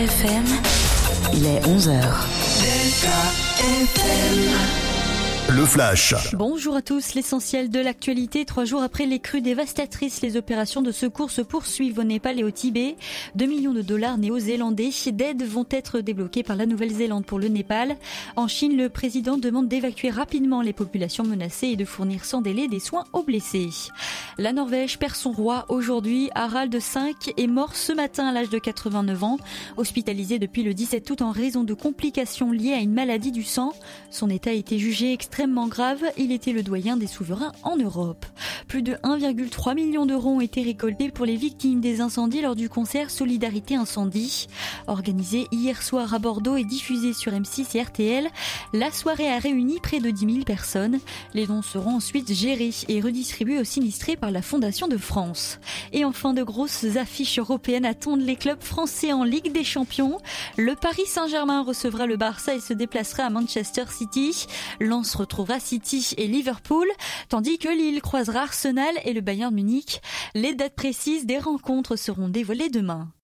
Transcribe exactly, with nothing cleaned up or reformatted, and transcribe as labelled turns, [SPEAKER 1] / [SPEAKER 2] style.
[SPEAKER 1] F M, il est onze heures. Delta F M.
[SPEAKER 2] Le Flash.
[SPEAKER 3] Bonjour à tous, l'essentiel de l'actualité. Trois jours après les crues dévastatrices, les opérations de secours se poursuivent au Népal et au Tibet. Deux millions de dollars néo-zélandais d'aide vont être débloqués par la Nouvelle-Zélande pour le Népal. En Chine, le président demande d'évacuer rapidement les populations menacées et de fournir sans délai des soins aux blessés. La Norvège perd son roi aujourd'hui. Harald cinq est mort ce matin à l'âge de quatre-vingt-neuf ans. Hospitalisé depuis le dix-sept août en raison de complications liées à une maladie du sang. Son état a été jugé extrêmement extrêmement grave, il était le doyen des souverains en Europe. Plus de un virgule trois million d'euros ont été récoltés pour les victimes des incendies lors du concert Solidarité Incendie. Organisé hier soir à Bordeaux et diffusé sur M six et R T L, la soirée a réuni près de dix mille personnes. Les dons seront ensuite gérés et redistribués aux sinistrés par la Fondation de France. Et enfin, de grosses affiches européennes attendent les clubs français en Ligue des Champions. Le Paris Saint-Germain recevra le Barça et se déplacera à Manchester City. Lens retrouvera City et Liverpool, tandis que Lille croisera Arsenal et le Bayern Munich. Les dates précises des rencontres seront dévoilées demain.